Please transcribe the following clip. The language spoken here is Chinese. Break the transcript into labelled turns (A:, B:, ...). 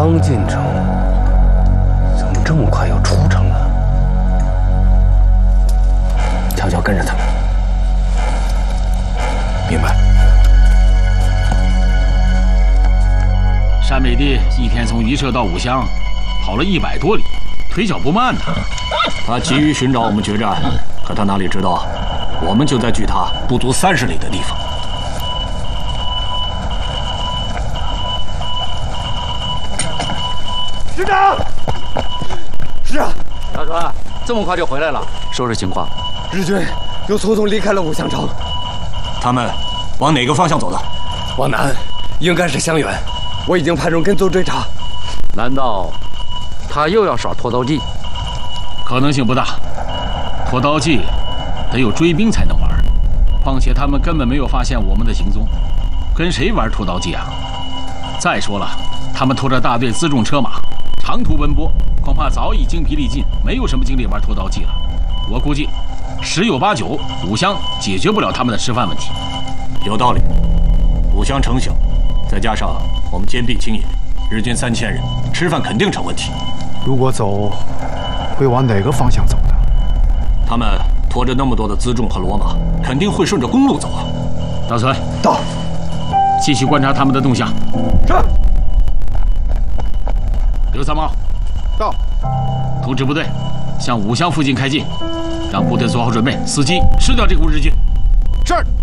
A: 刚进城，怎么这么快又出城了？悄悄跟着他们。
B: 明白。
C: 单美帝一天从榆社到武乡，跑了100多里，腿脚不慢呐。
B: 他急于寻找我们决战，可他哪里知道，我们就在距他不足30里的地方。
D: 师长，是啊，
A: 大川，这么快就回来了？说说情况。
D: 日军又匆匆离开了武乡城。
B: 他们往哪个方向走的？
D: 往南，应该是襄垣。我已经派人跟踪追查。
A: 难道他又要耍拖刀计？
C: 可能性不大，拖刀计得有追兵才能玩。况且他们根本没有发现我们的行踪，跟谁玩拖刀计啊？再说了，他们拖着大队辎重车马，长途奔波，恐怕早已精疲力尽，没有什么精力玩拖刀计了。我估计10有8九，武乡解决不了他们的吃饭问题。
B: 有道理，武乡城小，再加上我们坚壁清野，日军3000人，吃饭肯定成问题。
E: 如果走，会往哪个方向走的？
B: 他们拖着那么多的辎重和骡马，肯定会顺着公路走啊。
C: 大川，
D: 到，
C: 继续观察他们的动向。
D: 是。
C: 刘三茂，
E: 到，
C: 通知部队向武乡附近开进，让部队做好准备，伺机吃掉这股日军。
E: 是。